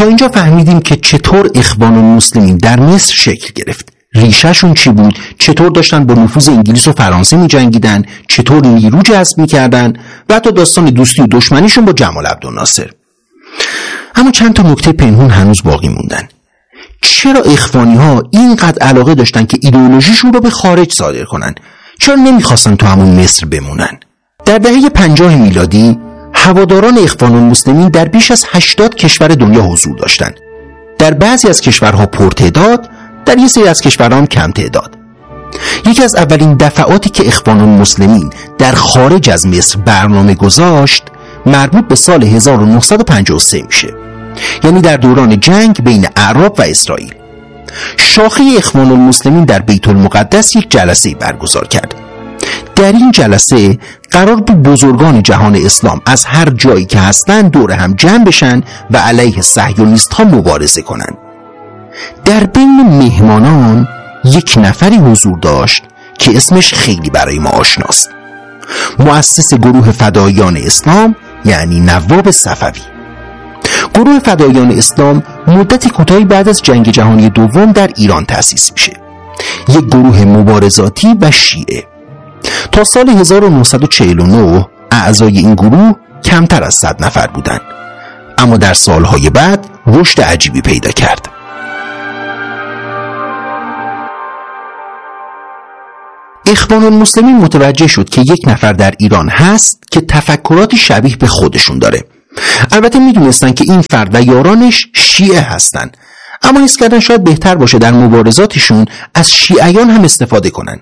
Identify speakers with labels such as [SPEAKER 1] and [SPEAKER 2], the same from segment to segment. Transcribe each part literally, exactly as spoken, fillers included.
[SPEAKER 1] تا اینجا فهمیدیم که چطور اخوان المسلمین در مصر شکل گرفت، ریشهشون چی بود، چطور داشتن با نفوذ انگلیس و فرانسه می جنگیدن، چطور نیرو جذب می کردن و حتی داستان دوستی و دشمنیشون با جمال عبدالناصر. اما چند تا نکته پنهون هنوز باقی موندن. چرا اخوانی ها اینقدر علاقه داشتن که ایدئولوژیشون رو به خارج صادر کنن؟ چرا نمیخواستن تو همون مصر بمونن؟ در دهه پنجاه میلادی هواداران اخوان المسلمین در بیش از هشتاد کشور دنیا حضور داشتند. در بعضی از کشورها پرتعداد، در یه سری از کشورها هم کم تعداد. یکی از اولین دفعاتی که اخوان المسلمین در خارج از مصر برنامه گذاشت مربوط به سال هزار و نهصد و پنجاه و سه میشه، یعنی در دوران جنگ بین اعراب و اسرائیل. شاخه اخوان المسلمین در بیت المقدس یک جلسه برگزار کرد. در این جلسه قرار بود بزرگان جهان اسلام از هر جایی که هستن دور هم جمع بشن و علیه صهیونیست ها مبارزه کنن. در بین مهمانان یک نفری حضور داشت که اسمش خیلی برای ما آشناست. مؤسس گروه فداییان اسلام، یعنی نواب صفوی. گروه فداییان اسلام مدتی کوتاهی بعد از جنگ جهانی دوم در ایران تأسیس میشه. یک گروه مبارزاتی و شیعه. تا سال هزار و نهصد و چهل و نه اعضای این گروه کمتر از صد نفر بودند، اما در سالهای بعد رشد عجیبی پیدا کرد. اخوان المسلمین متوجه شد که یک نفر در ایران هست که تفکراتی شبیه به خودشون داره. البته میدونستن که این فرد و یارانش شیعه هستن، اما حس کردن شاید بهتر باشه در مبارزاتشون از شیعیان هم استفاده کنن.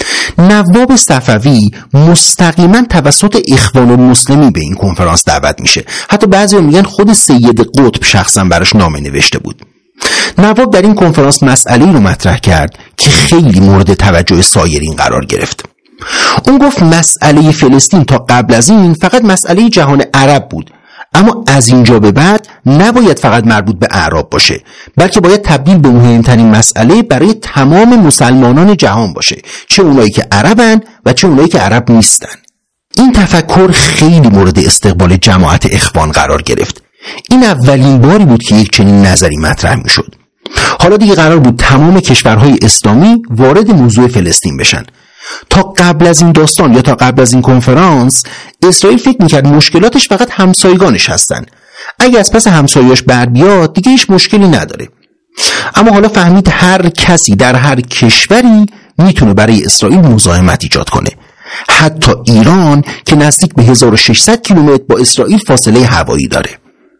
[SPEAKER 1] نواب صفوی مستقیما توسط اخوان المسلمین به این کنفرانس دعوت میشه. حتی بعضی میگن خود سید قطب شخصا براش نامه نوشته بود. نواب در این کنفرانس مسئله‌ای رو مطرح کرد که خیلی مورد توجه سایرین قرار گرفت. اون گفت مسئله فلسطین تا قبل از این فقط مسئله جهان عرب بود، اما از اینجا به بعد نباید فقط مربوط به اعراب باشه، بلکه باید تبدیل به مهمترین مسئله برای تمام مسلمانان جهان باشه، چه اونایی که عربن و چه اونایی که عرب نیستن. این تفکر خیلی مورد استقبال جماعت اخوان قرار گرفت. این اولین باری بود که یک چنین نظری مطرح می شد. حالا دیگه قرار بود تمام کشورهای اسلامی وارد موضوع فلسطین بشن. تا قبل از این داستان یا تا قبل از این کنفرانس اسرائیل فکر میکرد مشکلاتش فقط همسایگانش هستن. اگه از پس همسایه‌اش بر بیاد دیگه هیچ مشکلی نداره. اما حالا فهمید هر کسی در هر کشوری میتونه برای اسرائیل مزاحمت ایجاد کنه. حتی ایران که نزدیک به هزار و ششصد کیلومتر با اسرائیل فاصله هوایی داره.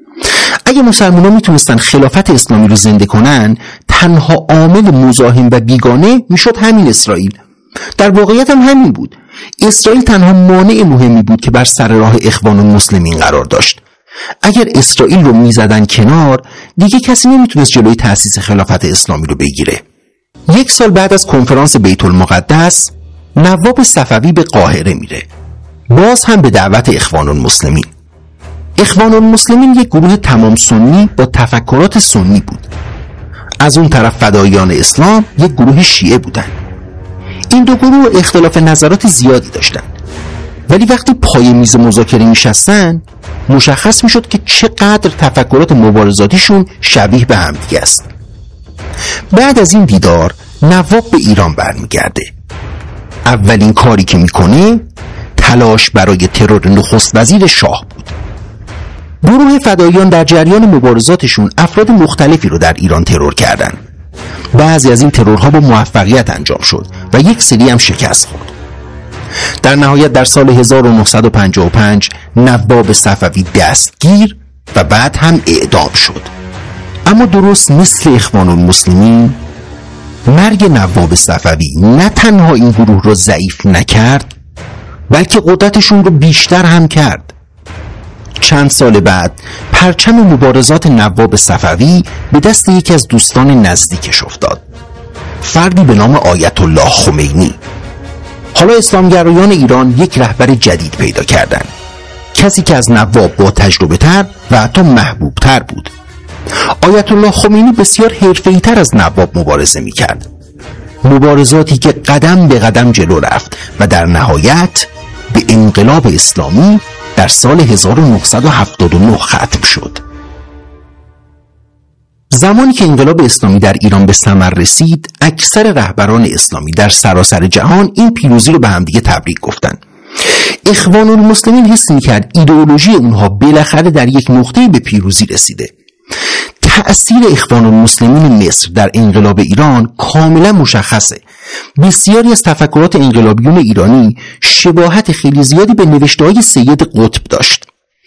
[SPEAKER 1] اگه مسلمان‌ها میتونستن خلافت اسلامی رو زنده کنن، تنها عامل مزاحم و بیگانه میشد همین اسرائیل. در واقعیت هم همین بود. اسرائیل تنها مانع مهمی بود که بر سر راه اخوان المسلمین قرار داشت. اگر اسرائیل رو میزدن کنار، دیگه کسی نمیتونست جلوی تأسیس خلافت اسلامی رو بگیره. یک سال بعد از کنفرانس بیت المقدس، نواب صفوی به قاهره میره، باز هم به دعوت اخوان المسلمین. اخوان المسلمین یک گروه تمام سنی با تفکرات سنی بود. از اون طرف فداییان اسلام یک گروه شیعه بودن. این دو گروه اختلاف نظرات زیادی داشتن، ولی وقتی پای میز مذاکره میشستن مشخص میشد که چقدر تفکرات مبارزاتیشون شبیه به هم دیگه است. بعد از این دیدار نواب به ایران برمیگرده. اولین کاری که میکنه تلاش برای ترور نخست وزیر شاه بود. گروه فداییان در جریان مبارزاتشون افراد مختلفی رو در ایران ترور کردن. بعضی از این ترورها با موفقیت انجام شد و یک سری هم شکست خورد. در نهایت در سال هزار و نهصد و پنجاه و پنج نواب صفوی دستگیر و بعد هم اعدام شد. اما درست مثل اخوان المسلمین، مرگ نواب صفوی نه تنها این گروه رو ضعیف نکرد، بلکه قدرتشون رو بیشتر هم کرد. چند سال بعد پرچم مبارزات نواب صفوی به دست یکی از دوستان نزدیکش افتاد، فردی به نام آیت الله خمینی. حالا اسلامگرایان ایران یک رهبر جدید پیدا کردند، کسی که از نواب با تجربه تر و حتی محبوب تر بود. آیت الله خمینی بسیار حرفه‌ای تر از نواب مبارزه می کرد، مبارزاتی که قدم به قدم جلو رفت و در نهایت به انقلاب اسلامی در سال هزار و نهصد و هفتاد و نه ختم شد. زمانی که انقلاب اسلامی در ایران به ثمر رسید، اکثر رهبران اسلامی در سراسر جهان این پیروزی رو به همدیگه تبریک گفتن. اخوان المسلمین حس می‌کرد ایدئولوژی اونها بالاخره در یک نقطه‌ای به پیروزی رسیده. تأثیر اخوان المسلمین مصر در انقلاب ایران کاملا مشخصه. بسیاری از تفکرات انقلابیون ایرانی شباهت خیلی زیادی به نوشته‌های سید قطب داشت.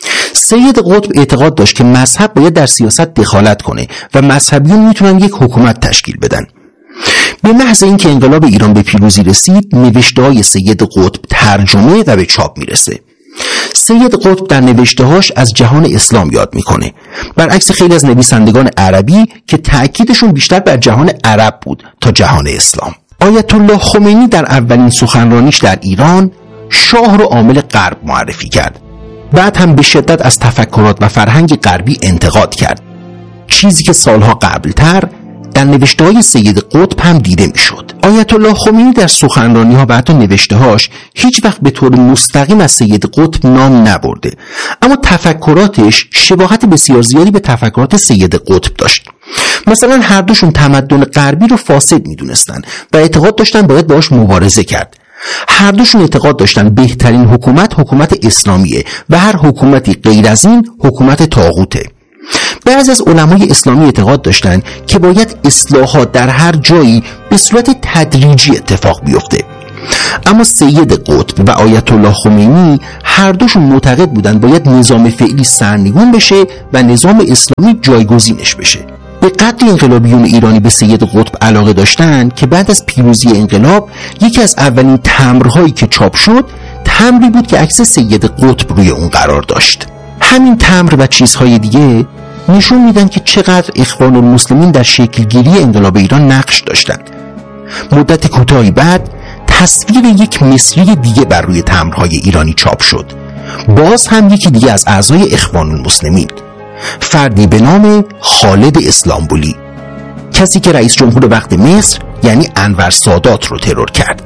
[SPEAKER 1] سید قطب اعتقاد داشت که مذهب باید در سیاست دخالت کنه و مذهبیون میتونن یک حکومت تشکیل بدن. به محض اینکه انقلاب ایران به پیروزی رسید، نوشته‌های سید قطب ترجمه و به چاپ میرسه. سید قطب در نوشته‌هاش از جهان اسلام یاد میکنه، برعکس خیلی از نویسندگان عربی که تأکیدشون بیشتر بر جهان عرب بود تا جهان اسلام. آیت الله خمینی در اولین سخنرانیش در ایران شاه رو عامل غرب معرفی کرد. بعد هم به شدت از تفکرات و فرهنگ غربی انتقاد کرد، چیزی که سالها قبلتر در نوشته‌های سید قطب هم دیده میشد. آیت الله خمینی در سخنرانی‌ها و حتی نوشته‌هاش هیچ وقت به طور مستقیم از سید قطب نام نبرده، اما تفکراتش شباهت بسیار زیادی به تفکرات سید قطب داشت. مثلا هر دوشون تمدن غربی رو فاسد میدونستن و اعتقاد داشتن باید باهاش مبارزه کرد. هر دوشون اعتقاد داشتن بهترین حکومت حکومت اسلامیه و هر حکومتی غیر از این حکومت طاغوته. بعضی از علمای اسلامی اعتقاد داشتند که باید اصلاحات در هر جایی به صورت تدریجی اتفاق بیفته. اما سید قطب و آیت الله خمینی هر دوشون معتقد بودند باید نظام فعلی سرنگون بشه و نظام اسلامی جایگزینش بشه. به قدری انقلابیون ایرانی به سید قطب علاقه داشتند که بعد از پیروزی انقلاب یکی از اولین تمبرهایی که چاپ شد تمبری بود که عکس سید قطب روی اون قرار داشت. همین تمبر و چیزهای دیگه نشون میدن که چقدر اخوان المسلمین در شکلگیری انقلاب ایران نقش داشتند. مدت کوتاهی بعد تصویر یک مصری دیگه بر روی تمبرهای ایرانی چاپ شد، باز هم یکی دیگه از اعضای اخوان المسلمین، فردی به نام خالد اسلامبولی، کسی که رئیس جمهور وقت مصر یعنی انور سادات رو ترور کرد.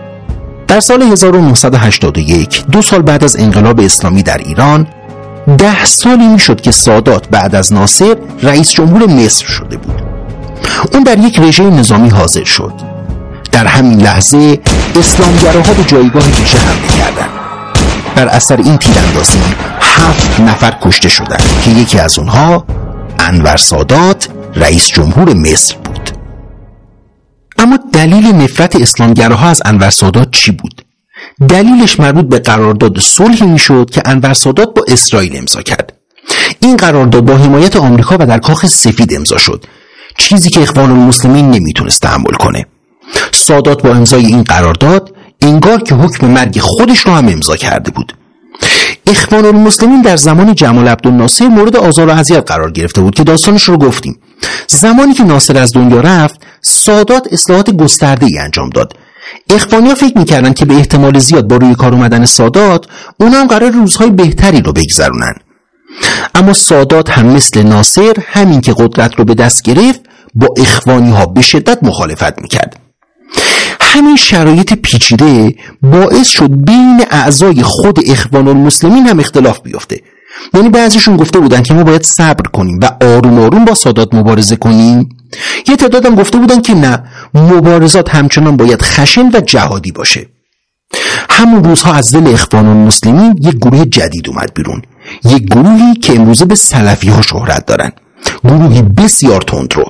[SPEAKER 1] در سال هزار و نهصد و هشتاد و یک، دو سال بعد از انقلاب اسلامی در ایران، ده سالی میشد که سادات بعد از ناصر رئیس جمهور مصر شده بود. اون در یک رژیم نظامی حاضر شد. در همین لحظه اسلامگراها به جایگاه رژه حمله کردند. بر اثر این تیراندازی هفت نفر کشته شدند که یکی از اونها انور سادات رئیس جمهور مصر بود. اما دلیل نفرت اسلامگراها از انور سادات چی بود؟ دلیلش مربوط به قرارداد صلحی میشد که انور سادات با اسرائیل امضا کرد. این قرارداد با حمایت آمریکا و در کاخ سفید امضا شد، چیزی که اخوان المسلمین نمیتونست تحمل کنه. سادات با امضای این قرارداد انگار که حکم مرگ خودش رو هم امضا کرده بود. اخوان المسلمین در زمان جمال عبدالناصر مورد آزار و اذیت قرار گرفته بود که داستانش رو گفتیم. زمانی که ناصر از دنیا رفت، سادات اصلاحات گسترده‌ای انجام داد. اخوانی‌ها فکر می‌کردن که به احتمال زیاد با روی کار اومدن سادات اونا هم قرار روزهای بهتری رو بگذرونن. اما سادات هم مثل ناصر همین که قدرت رو به دست گرفت با اخوانی‌ها به شدت مخالفت می‌کرد. همین شرایط پیچیده باعث شد بین اعضای خود اخوان المسلمین هم اختلاف بیفته. یعنی بعضیشون گفته بودن که ما باید صبر کنیم و آروم آروم با سادات مبارزه کنیم. یه تعداد هم گفته بودن که نه، مبارزات همچنان باید خشن و جهادی باشه. همون روزها از دل اخوان المسلمین یک گروه جدید اومد بیرون، یک گروهی که امروزه به سلفی ها شهرت دارن، گروهی بسیار تندرو.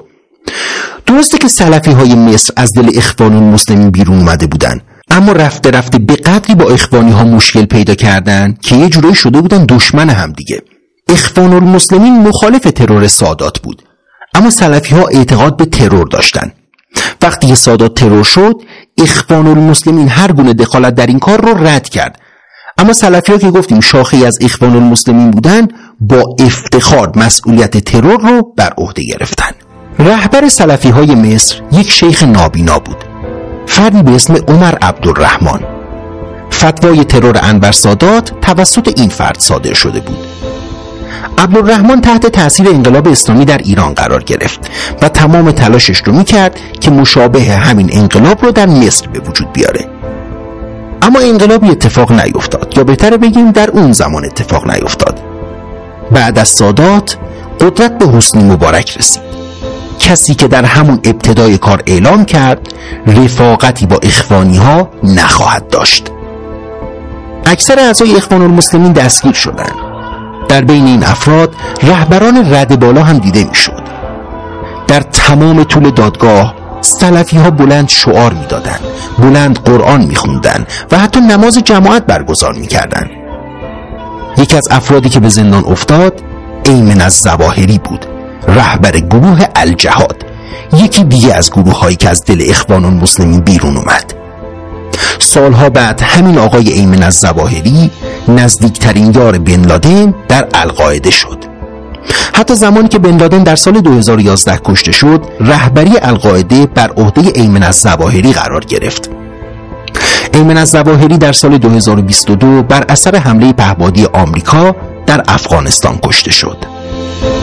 [SPEAKER 1] درسته که سلفی های مصر از دل اخوان المسلمین بیرون اومده بودن، اما رفته رفته به قدری با اخوانی ها مشکل پیدا کردن که یه جورایی شده بودن دشمن هم دیگه. اخوان المسلمین مخالف ترور سادات بود، اما سلفی ها اعتقاد به ترور داشتن. وقتی که سادات ترور شد، اخوان المسلمین هر گونه دخالت در این کار رو رد کرد. اما سلفی ها که گفتیم شاخه‌ای از اخوان المسلمین بودن، با افتخار مسئولیت ترور رو بر عهده گرفتن. رهبر سلفی های مصر یک شیخ نابینا بود، فردی به اسم عمر عبدالرحمن. فتوای ترور انور سادات توسط این فرد صادر شده بود. عبدالرحمن تحت تاثیر انقلاب اسلامی در ایران قرار گرفت و تمام تلاشش رو میکرد که مشابه همین انقلاب رو در مصر به وجود بیاره. اما انقلابی اتفاق نیفتاد، یا بهتره بگیم در اون زمان اتفاق نیفتاد. بعد از سادات قدرت به حسنی مبارک رسید. کسی که در همون ابتدای کار اعلام کرد رفاقتی با اخوانی ها نخواهد داشت. اکثر اعضای اخوان المسلمین دستگیر شدند. در بین این افراد رهبران رد بالا هم دیده میشد. در تمام طول دادگاه سلفی ها بلند شعار میدادند، بلند قرآن میخوندند و حتی نماز جماعت برگزار میکردند. یکی از افرادی که به زندان افتاد ایمن الظواهری بود، رهبر گروه الجهاد، یکی دیگه از گروه هایی که از دل اخوان المسلمین بیرون اومد. سالها بعد همین آقای ایمن الظواهری نزدیکترین یار بن لادن در القاعده شد. حتی زمانی که بن لادن در سال دو هزار و یازده کشته شد، رهبری القاعده بر عهده ایمن الظواهری قرار گرفت. ایمن الظواهری در سال دو هزار و بیست و دو بر اثر حمله پهپادی آمریکا در افغانستان کشته شد.